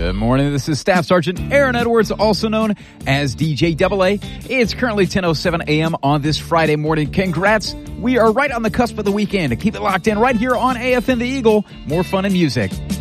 Good morning. This is Staff Sergeant Aaron Edwards, also known as DJ AA. It's currently 10:07 a.m. on this Friday morning. Congrats. We are right on the cusp of the weekend. Keep it locked in right here on AFN The Eagle. More fun and music.